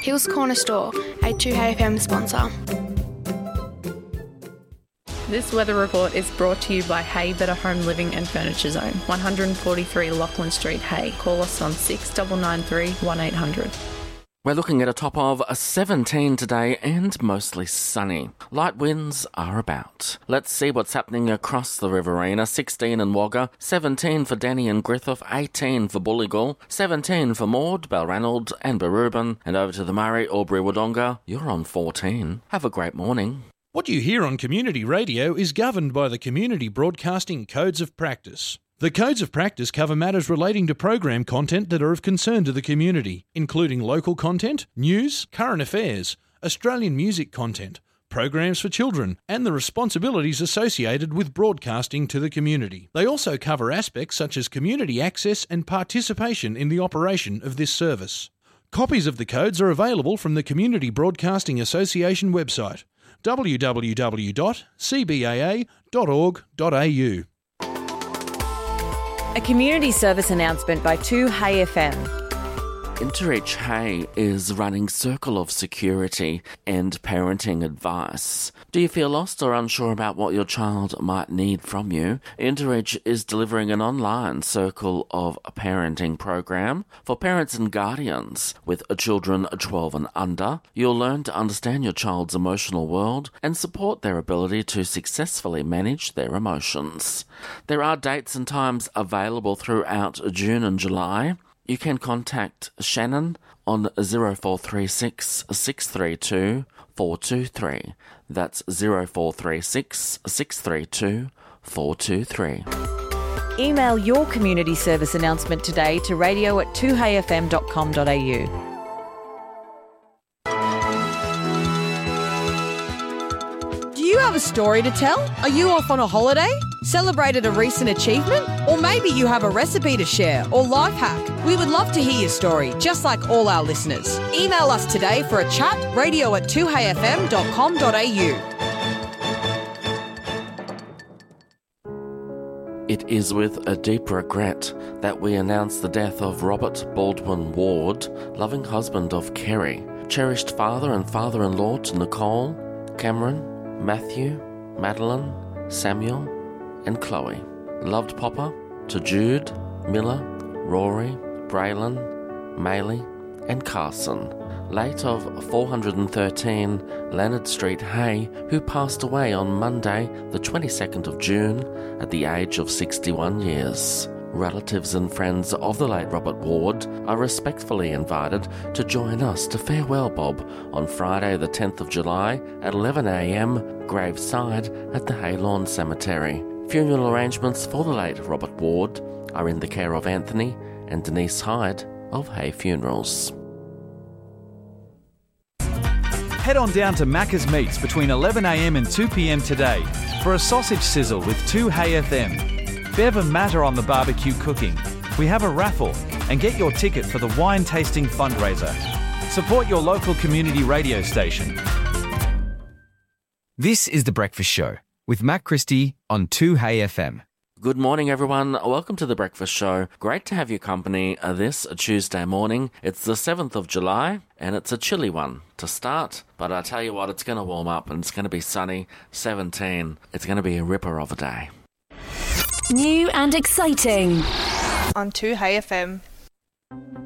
Hills Corner Store, a 2HFM sponsor. This weather report is brought to you by Hay Better Home Living and Furniture Zone, 143 Lachlan Street, Hay. Call us on 6993 1800. We're looking at a top of 17 today and mostly sunny. Light winds are about. Let's see what's happening across the Riverina. 16 in Wagga, 17 for Denny and Griffith, 18 for Bulligal, 17 for Maud, Balranald and Berubin, and over to the Murray, Albury, Wodonga, you're on 14. Have a great morning. What you hear on community radio is governed by the Community Broadcasting Codes of Practice. The Codes of Practice cover matters relating to program content that are of concern to the community, including local content, news, current affairs, Australian music content, programs for children, and the responsibilities associated with broadcasting to the community. They also cover aspects such as community access and participation in the operation of this service. Copies of the codes are available from the Community Broadcasting Association website, www.cbaa.org.au. A community service announcement by 2Hay FM. Interreach Hay is running Circle of Security and parenting advice. Do you feel lost or unsure about what your child might need from you? Interreach is delivering an online Circle of Parenting program for parents and guardians with children 12 and under. You'll learn to understand your child's emotional world and support their ability to successfully manage their emotions. There are dates and times available throughout June and July. You can contact Shannon on 0436 632 423. That's 0436 632 423. Email your community service announcement today to radio@2hayfm.com.au. Do you have a story to tell? Are you off on a holiday? Celebrated a recent achievement? Or maybe you have a recipe to share or life hack? We would love to hear your story, just like all our listeners. Email us today for a chat, radio@2hayfm.com.au. It is with a deep regret that we announce the death of Robert Baldwin Ward, loving husband of Kerry, cherished father and father-in-law to Nicole, Cameron, Matthew, Madeline, Samuel, and Chloe. Loved Papa to Jude, Miller, Rory, Braylon, Maylie, and Carson. Late of 413 Leonard Street, Hay, who passed away on Monday, the 22nd of June, at the age of 61 years. Relatives and friends of the late Robert Ward are respectfully invited to join us to farewell Bob on Friday the 10th of July at 11 a.m, graveside at the Haylawn Cemetery. Funeral arrangements for the late Robert Ward are in the care of Anthony and Denise Hyde of Hay Funerals. Head on down to Macca's Meats between 11 a.m. and 2 p.m. today for a sausage sizzle with 2Hay FM. Bev and Matt are on the barbecue cooking. We have a raffle and get your ticket for the wine tasting fundraiser. Support your local community radio station. This is The Breakfast Show with Matt Christie on 2Hay FM. Good morning, everyone. Welcome to The Breakfast Show. Great to have your company this Tuesday morning. It's the 7th of July, and it's a chilly one to start. But I tell you what, it's going to warm up, and it's going to be sunny, 17. It's going to be a ripper of a day. New and exciting On 2Hay FM.